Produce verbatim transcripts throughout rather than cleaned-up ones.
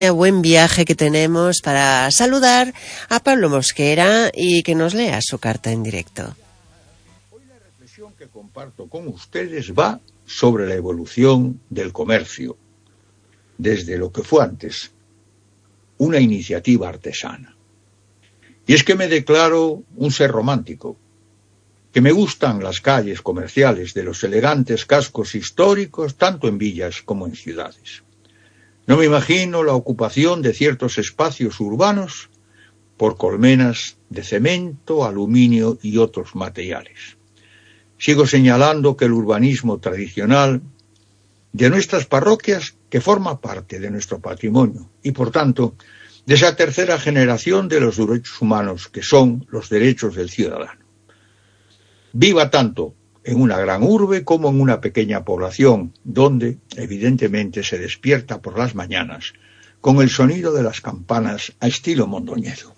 Buen viaje que tenemos para saludar a Pablo Mosquera y que nos lea su carta en directo. Hoy la reflexión que comparto con ustedes va sobre la evolución del comercio, desde lo que fue antes, una iniciativa artesana. Y es que me declaro un ser romántico, que me gustan las calles comerciales de los elegantes cascos históricos, tanto en villas como en ciudades. No me imagino la ocupación de ciertos espacios urbanos por colmenas de cemento, aluminio y otros materiales. Sigo señalando que el urbanismo tradicional de nuestras parroquias, que forma parte de nuestro patrimonio y, por tanto, de esa tercera generación de los derechos humanos que son los derechos del ciudadano. Viva tanto en una gran urbe como en una pequeña población, donde, evidentemente, se despierta por las mañanas con el sonido de las campanas a estilo mondoñedo.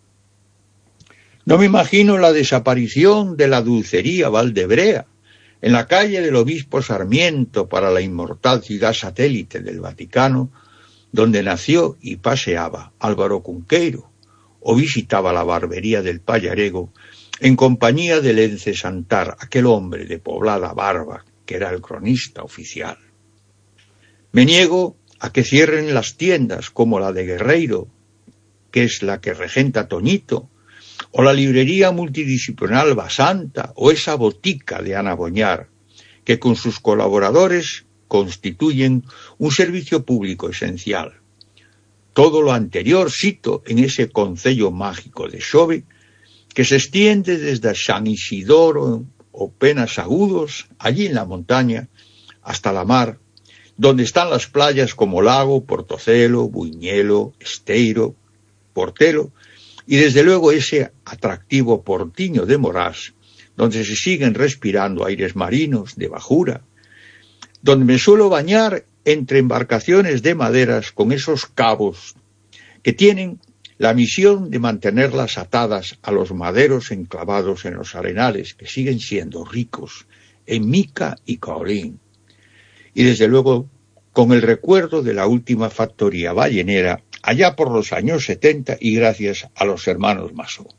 No me imagino la desaparición de la dulcería Valdebrea en la calle del Obispo Sarmiento para la inmortal ciudad satélite del Vaticano, donde nació y paseaba Álvaro Cunqueiro, o visitaba la barbería del Pallarego en compañía de Ence Santar, aquel hombre de poblada barba que era el cronista oficial. Me niego a que cierren las tiendas como la de Guerreiro, que es la que regenta Toñito, o la librería multidisciplinar Basanta, o esa botica de Ana Boñar, que con sus colaboradores constituyen un servicio público esencial. Todo lo anterior cito en ese concello mágico de Xove, que se extiende desde San Isidoro o Penasagudos, allí en la montaña, hasta la mar, donde están las playas como Lago, Portocelo, Buñuelo, Esteiro, Portelo, y desde luego ese atractivo Portiño de Morás, donde se siguen respirando aires marinos de bajura, donde me suelo bañar entre embarcaciones de maderas con esos cabos que tienen la misión de mantenerlas atadas a los maderos enclavados en los arenales, que siguen siendo ricos en mica y caolín. Y desde luego con el recuerdo de la última factoría ballenera, allá por los años setenta, y gracias a los hermanos Masó.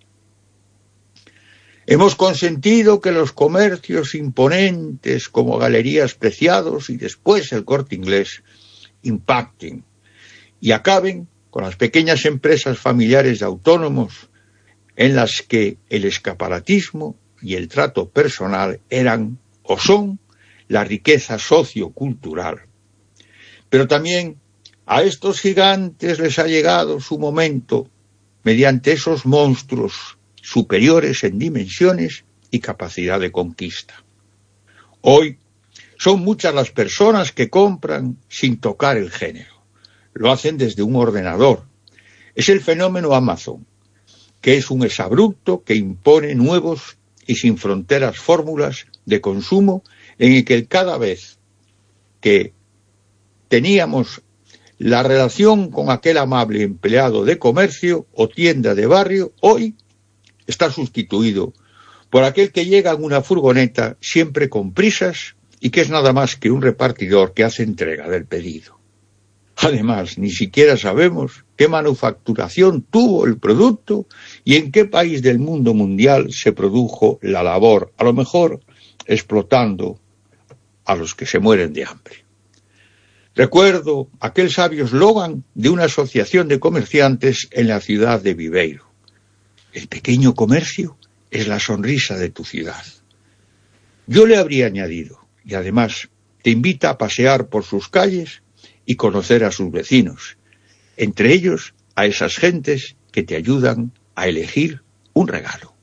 Hemos consentido que los comercios imponentes como Galerías Preciados y después el Corte Inglés impacten y acaben con las pequeñas empresas familiares de autónomos en las que el escaparatismo y el trato personal eran o son la riqueza sociocultural. Pero también a estos gigantes les ha llegado su momento mediante esos monstruos superiores en dimensiones y capacidad de conquista. Hoy son muchas las personas que compran sin tocar el género. Lo hacen desde un ordenador. Es el fenómeno Amazon, que es un exabrupto que impone nuevos y sin fronteras fórmulas de consumo en el que cada vez que teníamos la relación con aquel amable empleado de comercio o tienda de barrio, hoy está sustituido por aquel que llega en una furgoneta siempre con prisas y que es nada más que un repartidor que hace entrega del pedido. Además, ni siquiera sabemos qué manufacturación tuvo el producto y en qué país del mundo mundial se produjo la labor, a lo mejor explotando a los que se mueren de hambre. Recuerdo aquel sabio eslogan de una asociación de comerciantes en la ciudad de Viveiro. El pequeño comercio es la sonrisa de tu ciudad. Yo le habría añadido, y además te invita a pasear por sus calles y conocer a sus vecinos, entre ellos a esas gentes que te ayudan a elegir un regalo.